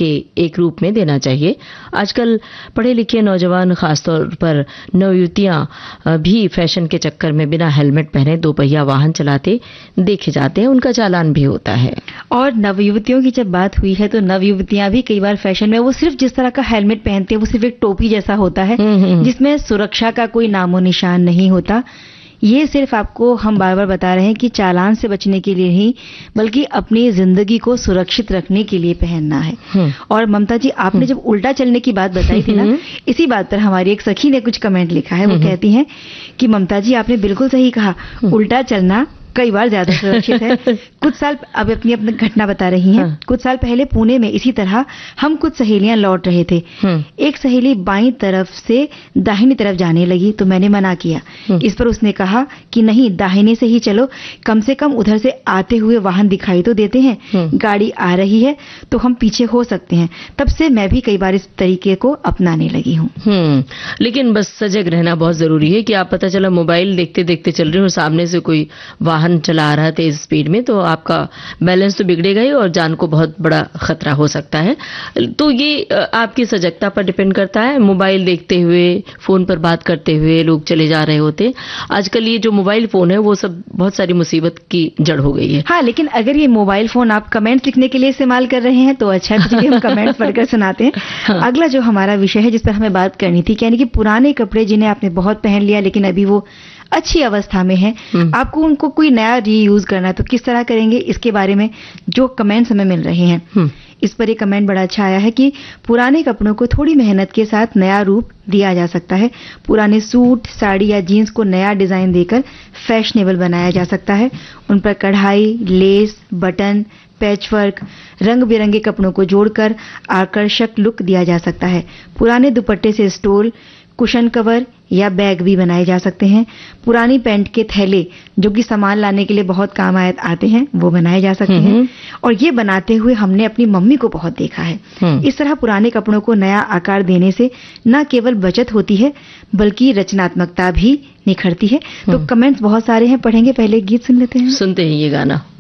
के एक रूप में देना चाहिए। आजकल पढ़े लिखे नौजवान, खासतौर पर नवयुवतियां भी फैशन के चक्कर में बिना हेलमेट पहने दोपहिया वाहन चलाते देखे जाते हैं, उनका चालान भी होता है। और नवयुवतियों की जब बात हुई है तो नवयुवतियां भी कई बार फैशन में वो सिर्फ जिस तरह का हेलमेट पहनते हैं वो सिर्फ एक टोपी जैसा होता है जिसमें सुरक्षा का कोई नामो निशान नहीं होता। ये सिर्फ आपको हम बार बार बता रहे हैं कि चालान से बचने के लिए नहीं बल्कि अपनी जिंदगी को सुरक्षित रखने के लिए पहनना है। और ममता जी, आपने जब उल्टा चलने की बात बताई थी ना, इसी बात पर हमारी एक सखी ने कुछ कमेंट लिखा है। वो कहती हैं कि ममता जी आपने बिल्कुल सही कहा, उल्टा चलना कई बार ज्यादा सुरक्षित है। कुछ साल, अब अपनी घटना बता रही हैं। कुछ साल पहले पुणे में इसी तरह हम कुछ सहेलियां लौट रहे थे। एक सहेली बाईं तरफ से दाहिनी तरफ जाने लगी तो मैंने मना किया। इस पर उसने कहा कि नहीं, दाहिने से ही चलो, कम से कम उधर से आते हुए वाहन दिखाई तो देते हैं, गाड़ी आ रही है तो हम पीछे हो सकते हैं। तब से मैं भी कई बार इस तरीके को अपनाने लगी हूँ। लेकिन बस सजग रहना बहुत जरूरी है कि आप पता चला मोबाइल देखते देखते चल रहे हो और सामने से कोई वाहन चला रहा है तेज स्पीड में, तो आपका बैलेंस तो बिगड़ेगा ही और जान को बहुत बड़ा खतरा हो सकता है। तो ये आपकी सजगता पर डिपेंड करता है। मोबाइल देखते हुए, फोन पर बात करते हुए लोग चले जा रहे होते। आजकल ये जो मोबाइल फोन है वो सब बहुत सारी मुसीबत की जड़ हो गई है। हाँ, लेकिन अगर ये मोबाइल फोन आप कमेंट्स लिखने के लिए इस्तेमाल कर रहे हैं तो अच्छा है, चलिए हम कमेंट्स पढ़कर सुनाते हैं। अगला जो हमारा विषय है जिस पर हमें बात करनी थी, यानी कि पुराने कपड़े जिन्हें आपने बहुत पहन लिया लेकिन अभी वो अच्छी अवस्था में है, आपको उनको कोई नया रीयूज करना है तो किस तरह करेंगे, इसके बारे में जो कमेंट्स हमें मिल रहे हैं। इस पर एक कमेंट बड़ा अच्छा आया है कि पुराने कपड़ों को थोड़ी मेहनत के साथ नया रूप दिया जा सकता है। पुराने सूट, साड़ी या जीन्स को नया डिजाइन देकर फैशनेबल बनाया जा सकता है। उन पर कढ़ाई, लेस, बटन, पैचवर्क, रंग बिरंगे कपड़ों को जोड़कर आकर्षक लुक दिया जा सकता है। पुराने दुपट्टे से स्टोल, कुशन कवर या बैग भी बनाए जा सकते हैं। पुरानी पैंट के थैले जो कि सामान लाने के लिए बहुत काम आते हैं वो बनाए जा सकते हैं। और ये बनाते हुए हमने अपनी मम्मी को बहुत देखा है। इस तरह पुराने कपड़ों को नया आकार देने से न केवल बचत होती है बल्कि रचनात्मकता भी निखरती है। तो कमेंट्स बहुत सारे हैं, पढ़ेंगे, पहले गीत सुन लेते हैं। सुनते हैं ये गाना।